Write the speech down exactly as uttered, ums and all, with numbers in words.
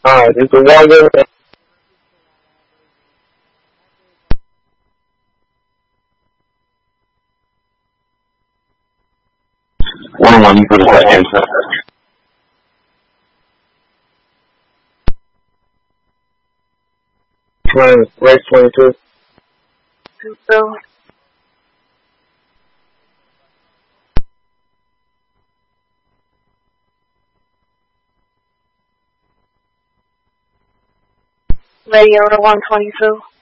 Alright, this is one good thing. One one for the second. Twenty, race twenty-two. So, Radio to one twenty-two.